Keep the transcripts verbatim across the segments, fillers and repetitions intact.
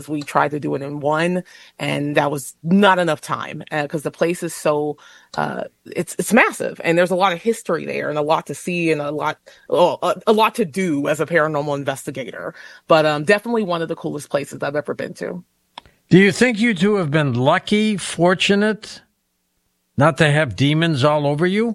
We tried to do it in one, and that was not enough time because uh, the place is so uh, it's it's massive, and there's a lot of history there, and a lot to see, and a lot oh, a, a lot to do as a paranormal investigator. But um, definitely one of the coolest places I've ever been to. Do you think you two have been lucky, fortunate, not to have demons all over you?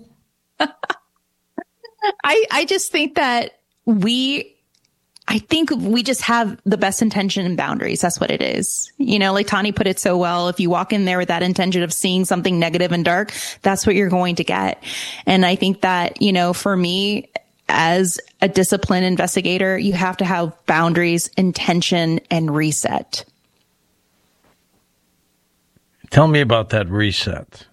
I I just think that we. I think we just have the best intention and boundaries. That's what it is. You know, like Tani put it so well, if you walk in there with that intention of seeing something negative and dark, that's what you're going to get. And I think that, you know, for me, as a disciplined investigator, you have to have boundaries, intention, and reset. Tell me about that reset.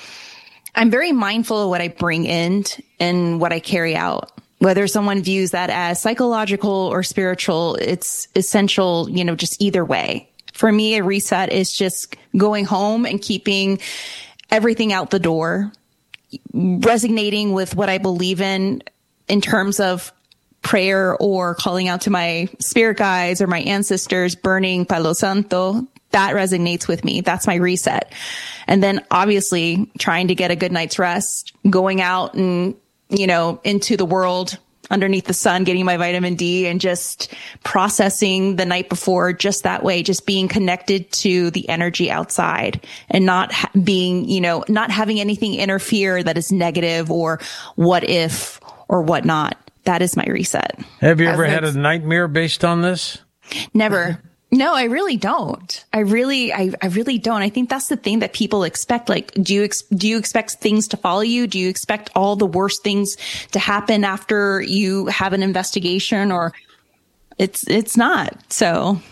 I'm very mindful of what I bring in and what I carry out. Whether someone views that as psychological or spiritual, it's essential, you know, just either way. For me, a reset is just going home and keeping everything out the door, resonating with what I believe in, in terms of prayer or calling out to my spirit guides or my ancestors, burning Palo Santo. That resonates with me. That's my reset. And then obviously trying to get a good night's rest, going out and you know, into the world underneath the sun, getting my vitamin D and just processing the night before just that way, just being connected to the energy outside and not ha- being, you know, not having anything interfere that is negative or what if or whatnot. That is my reset. Have you ever had a nightmare based on this? Never. No, I really don't. I really, I, I really don't. I think that's the thing that people expect. Like, do you, ex- do you expect things to follow you? Do you expect all the worst things to happen after you have an investigation, or it's, it's not. So.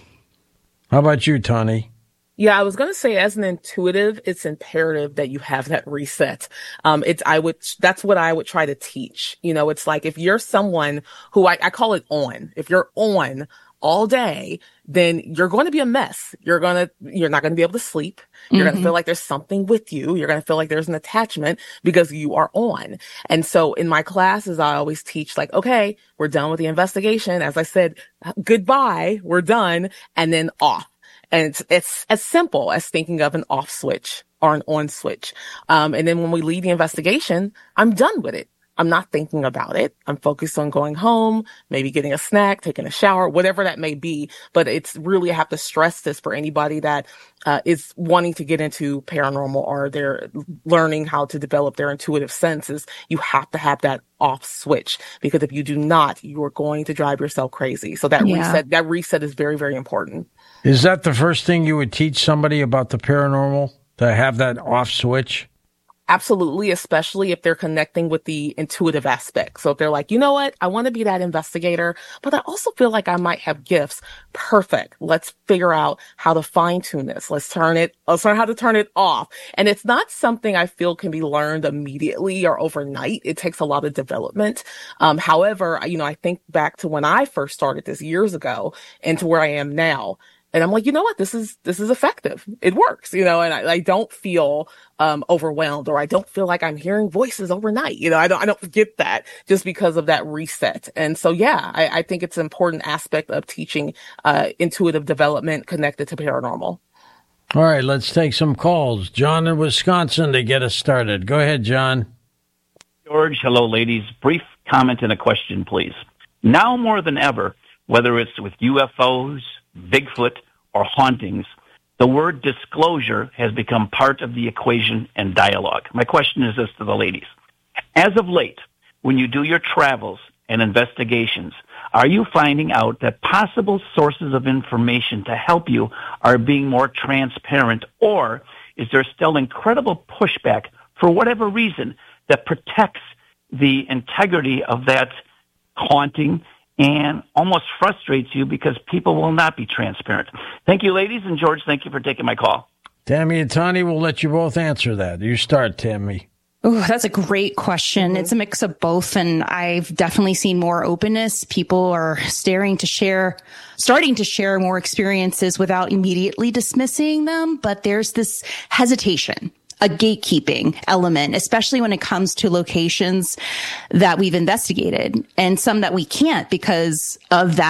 How about you, Tani? Yeah, I was going to say, as an intuitive, it's imperative that you have that reset. Um, it's, I would, that's what I would try to teach. You know, it's like if you're someone who I, I call it on, if you're on all day, then you're going to be a mess. You're going to, you're not going to be able to sleep. You're mm-hmm. going to feel like there's something with you. You're going to feel like there's an attachment because you are on. And so in my classes, I always teach like, okay, we're done with the investigation. As I said, goodbye, we're done, and then off. And it's, it's as simple as thinking of an off switch or an on switch. Um, and then when we leave the investigation, I'm done with it. I'm not thinking about it. I'm focused on going home, maybe getting a snack, taking a shower, whatever that may be. But it's really, I have to stress this for anybody that uh, is wanting to get into paranormal or they're learning how to develop their intuitive senses. You have to have that off switch, because if you do not, you are going to drive yourself crazy. So that yeah. reset, that reset is very, very important. Is that the first thing you would teach somebody about the paranormal, to have that off switch? Absolutely, especially if they're connecting with the intuitive aspect. So if they're like, you know what, I want to be that investigator, but I also feel like I might have gifts. Perfect. Let's figure out how to fine tune this. Let's turn it, let's learn how to turn it off. And it's not something I feel can be learned immediately or overnight. It takes a lot of development. Um, however, you know, I think back to when I first started this years ago and to where I am now. And I'm like, you know what? This is, this is effective. It works, you know, and I, I don't feel, um, overwhelmed, or I don't feel like I'm hearing voices overnight. You know, I don't, I don't get that just because of that reset. And so, yeah, I, I think it's an important aspect of teaching, uh, intuitive development connected to paranormal. All right, let's take some calls. John in Wisconsin to get us started. Go ahead, John. George, hello, ladies. Brief comment and a question, please. Now more than ever, whether it's with U F Os, Bigfoot, or hauntings, the word disclosure has become part of the equation and dialogue. My question is this to the ladies. As of late, when you do your travels and investigations, are you finding out that possible sources of information to help you are being more transparent, or is there still incredible pushback for whatever reason that protects the integrity of that haunting and almost frustrates you because people will not be transparent? Thank you, ladies. And George, thank you for taking my call. Tammy and Tani will let you both answer that. You start, Tammy. Oh, that's a great question. Mm-hmm. It's a mix of both. And I've definitely seen more openness. People are staring to share, starting to share more experiences without immediately dismissing them. But there's this hesitation, a gatekeeping element, especially when it comes to locations that we've investigated, and some that we can't because of that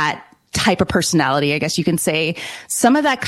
type of personality, I guess you can say, some of that